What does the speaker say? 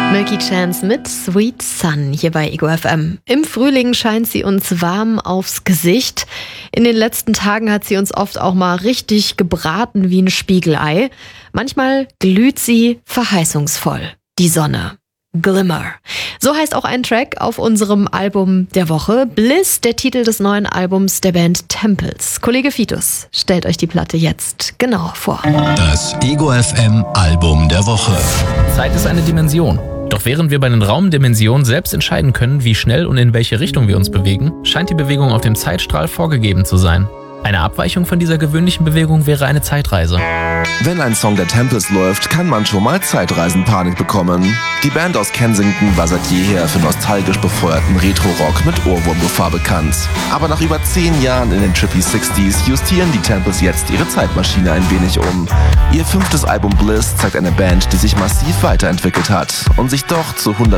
Milky Chance mit Sweet Sun hier bei Ego FM. Im Frühling scheint sie uns warm aufs Gesicht. In den letzten Tagen hat sie uns oft auch mal richtig gebraten wie ein Spiegelei. Manchmal glüht sie verheißungsvoll. Die Sonne. Glimmer. So heißt auch ein Track auf unserem Album der Woche. Bliss, der Titel des neuen Albums der Band Temples. Kollege Fitus stellt euch die Platte jetzt genauer vor. Das Ego FM Album der Woche. Zeit ist eine Dimension. Doch während wir bei den Raumdimensionen selbst entscheiden können, wie schnell und in welche Richtung wir uns bewegen, scheint die Bewegung auf dem Zeitstrahl vorgegeben zu sein. Eine Abweichung von dieser gewöhnlichen Bewegung wäre eine Zeitreise. Wenn ein Song der Temples läuft, kann man schon mal Zeitreisenpanik bekommen. Die Band aus Kensington war seit jeher für nostalgisch befeuerten Retro-Rock mit Ohrwurmgefahr bekannt. Aber nach über 10 Jahren in den Trippy 60s justieren die Temples jetzt ihre Zeitmaschine ein wenig um. Ihr 5. Album Bliss zeigt eine Band, die sich massiv weiterentwickelt hat und sich doch zu 100%